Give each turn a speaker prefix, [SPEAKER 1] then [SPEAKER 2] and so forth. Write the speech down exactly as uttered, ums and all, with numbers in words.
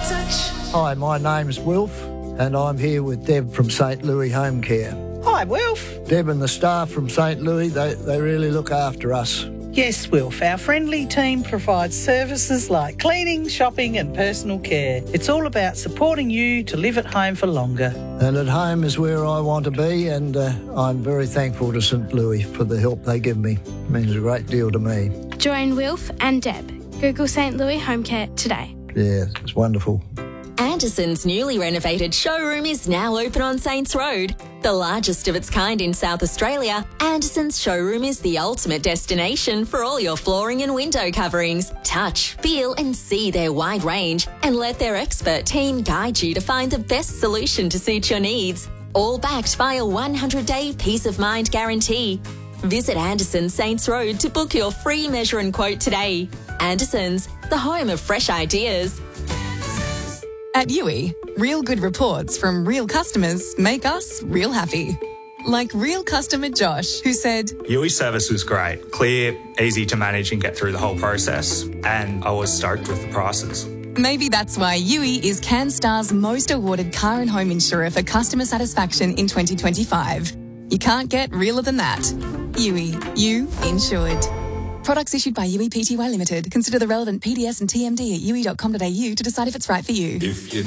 [SPEAKER 1] touch.
[SPEAKER 2] Hi, my name's Wilf, and I'm here with Deb from St Louis Home Care.
[SPEAKER 3] Hi, Wilf.
[SPEAKER 2] Deb and the staff from St Louis, they, they really look after us.
[SPEAKER 3] Yes, Wilf, our friendly team provides services like cleaning, shopping and personal care. It's all about supporting you to live at home for longer.
[SPEAKER 2] And at home is where I want to be, and uh, I'm very thankful to St Louis for the help they give me. It means a great deal to me.
[SPEAKER 4] Join Wilf and Deb. Google St Louis Home Care today.
[SPEAKER 2] Yeah, it's wonderful.
[SPEAKER 5] Anderson's newly renovated showroom is now open on Saints Road. The largest of its kind in South Australia, Anderson's showroom is the ultimate destination for all your flooring and window coverings. Touch, feel and see their wide range and let their expert team guide you to find the best solution to suit your needs. All backed by a one hundred day peace of mind guarantee. Visit Anderson's Saints Road to book your free measure and quote today. Anderson's, the home of fresh ideas.
[SPEAKER 6] At U I, real good reports from real customers make us real happy. Like real customer Josh, who said,
[SPEAKER 7] U I service was great, clear, easy to manage and get through the whole process, and I was stoked with the prices.
[SPEAKER 6] Maybe that's why U I is CanStar's most awarded car and home insurer for customer satisfaction in twenty twenty-five. You can't get realer than that. U I, you insured. Products issued by U I Pty Limited. Consider the relevant P D S and T M D at u i dot com dot a u to decide if it's right for you.
[SPEAKER 8] If you